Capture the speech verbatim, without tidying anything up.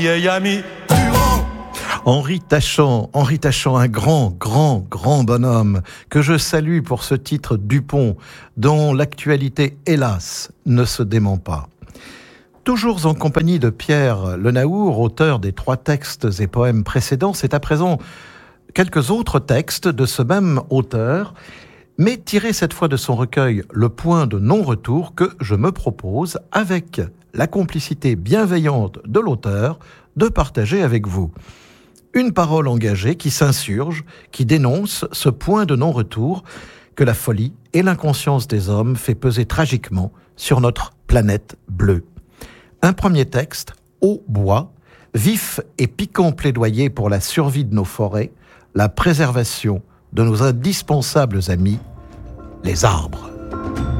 Henri Tachant, Henri Tachant, un grand, grand, grand bonhomme que je salue pour ce titre Dupont, dont l'actualité, hélas, ne se dément pas. Toujours en compagnie de Pierre Lenaour, auteur des trois textes et poèmes précédents, c'est à présent quelques autres textes de ce même auteur, mais tirés cette fois de son recueil Le point de non-retour que je me propose, avec la complicité bienveillante de l'auteur, de partager avec vous. Une parole engagée qui s'insurge, qui dénonce ce point de non-retour que la folie et l'inconscience des hommes fait peser tragiquement sur notre planète bleue. Un premier texte, Au bois, vif et piquant plaidoyer pour la survie de nos forêts, la préservation de nos indispensables amis, les arbres.